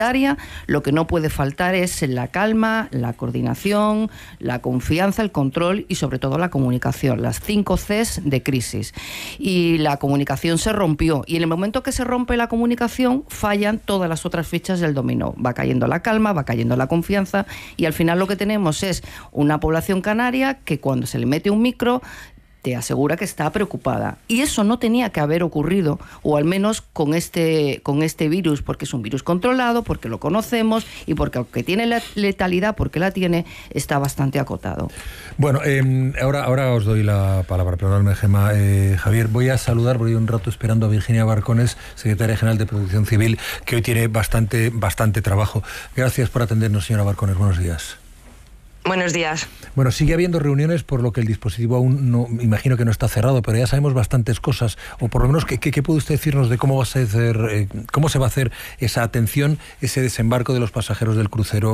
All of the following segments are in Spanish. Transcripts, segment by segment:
lo que no puede faltar es la calma, la coordinación, la confianza, el control y sobre todo la comunicación, las 5 Cs de crisis. Y la comunicación se rompió, y en el momento que se rompe la comunicación fallan todas las otras fichas del dominó. Va cayendo la calma, va cayendo la confianza, y al final lo que tenemos es una población canaria que cuando se le mete un micro te asegura que está preocupada. Y eso no tenía que haber ocurrido, o al menos con este virus, porque es un virus controlado, porque lo conocemos y porque aunque tiene la letalidad, porque la tiene, está bastante acotado. Bueno, ahora os doy la palabra, perdóname, Gemma. Javier, voy a saludar, porque hay un rato esperando a Virginia Barcones, secretaria general de Protección Civil, que hoy tiene bastante trabajo. Gracias por atendernos, señora Barcones. Buenos días. Buenos días. Bueno, sigue habiendo reuniones, por lo que el dispositivo aún no, imagino que no está cerrado, pero ya sabemos bastantes cosas, o por lo menos, ¿qué puede usted decirnos de cómo se va a hacer esa atención, ese desembarco de los pasajeros del crucero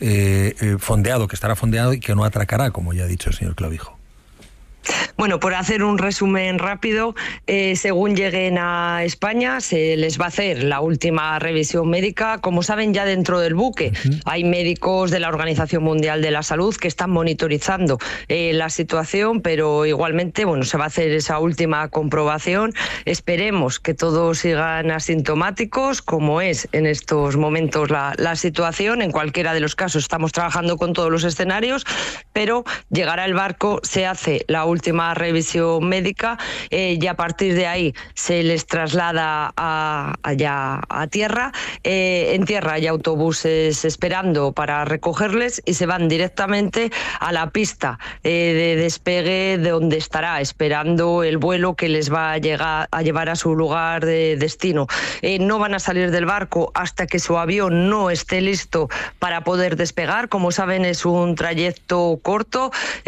fondeado, que estará fondeado y que no atracará, como ya ha dicho el señor Clavijo? Bueno, por hacer un resumen rápido, según lleguen a España se les va a hacer la última revisión médica. Como saben, ya dentro del buque hay médicos de la Organización Mundial de la Salud que están monitorizando la situación, pero igualmente, bueno, se va a hacer esa última comprobación. Esperemos que todos sigan asintomáticos, como es en estos momentos la situación. En cualquiera de los casos estamos trabajando con todos los escenarios, pero llegará el barco, se hace la última revisión médica y a partir de ahí se les traslada allá a tierra. En tierra hay autobuses esperando para recogerles y se van directamente a la pista de despegue, de donde estará esperando el vuelo que les va a llevar a su lugar de destino. No van a salir del barco hasta que su avión no esté listo para poder despegar. Como saben, es un trayecto corto,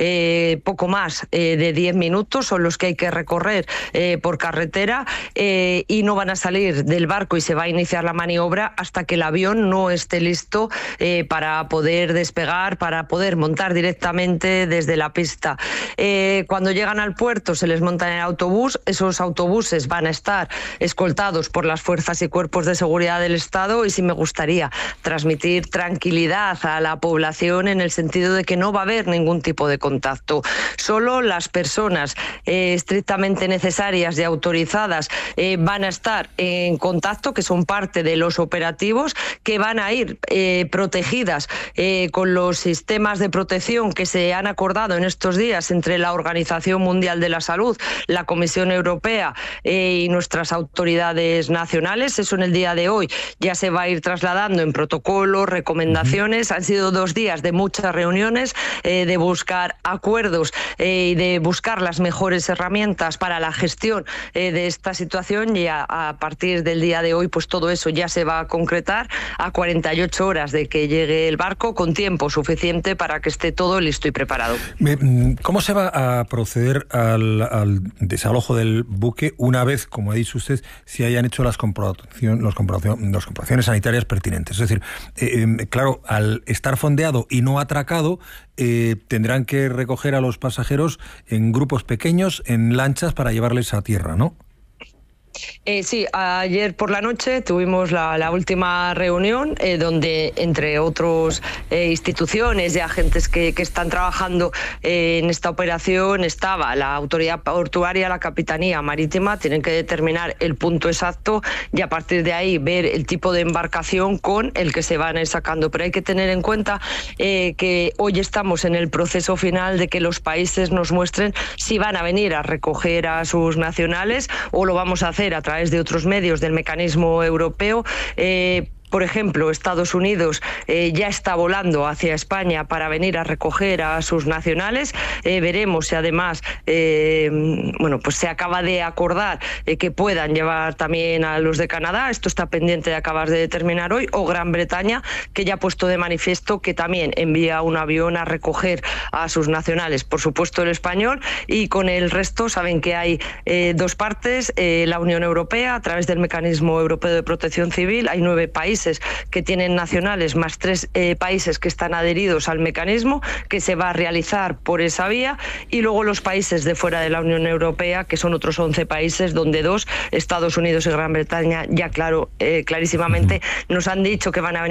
poco más de 10 minutos son los que hay que recorrer por carretera, y no van a salir del barco y se va a iniciar la maniobra hasta que el avión no esté listo para poder despegar, para poder montar directamente desde la pista. Cuando llegan al puerto se les monta en el autobús. Esos autobuses van a estar escoltados por las fuerzas y cuerpos de seguridad del Estado, y sí me gustaría transmitir tranquilidad a la población en el sentido de que no va a haber ningún tipo de contacto. Solo las personas estrictamente necesarias y autorizadas van a estar en contacto, que son parte de los operativos, que van a ir protegidas con los sistemas de protección que se han acordado en estos días entre la Organización Mundial de la Salud, la Comisión Europea y nuestras autoridades nacionales. Eso en el día de hoy ya se va a ir trasladando en protocolos, recomendaciones. Han sido 2 días de muchas reuniones, de buscar acuerdos y de buscar las mejores herramientas para la gestión de esta situación, y a partir del día de hoy pues todo eso ya se va a concretar a 48 horas de que llegue el barco, con tiempo suficiente para que esté todo listo y preparado. ¿Cómo se va a proceder al desalojo del buque una vez, como ha dicho usted, se hayan hecho las comprobaciones sanitarias pertinentes? Es decir, claro, al estar fondeado y no atracado, tendrán que recoger a los pasajeros en grupos pequeños, en lanchas, para llevarles a tierra, ¿no? Sí, ayer por la noche tuvimos la última reunión donde, entre otros instituciones y agentes que están trabajando en esta operación, estaba la autoridad portuaria, la Capitanía Marítima. Tienen que determinar el punto exacto y a partir de ahí ver el tipo de embarcación con el que se van a ir sacando. Pero hay que tener en cuenta que hoy estamos en el proceso final de que los países nos muestren si van a venir a recoger a sus nacionales o lo vamos a hacer a través de otros medios del mecanismo europeo. Por ejemplo, Estados Unidos ya está volando hacia España para venir a recoger a sus nacionales. Veremos si además pues se acaba de acordar que puedan llevar también a los de Canadá. Esto está pendiente de acabar de determinar hoy. O Gran Bretaña, que ya ha puesto de manifiesto que también envía un avión a recoger a sus nacionales. Por supuesto, el español, y con el resto saben que hay 2 partes. La Unión Europea, a través del Mecanismo Europeo de Protección Civil, hay 9 países que tienen nacionales más 3 países que están adheridos al mecanismo, que se va a realizar por esa vía, y luego los países de fuera de la Unión Europea, que son otros 11 países, donde 2, Estados Unidos y Gran Bretaña, ya clarísimamente nos han dicho que van a venir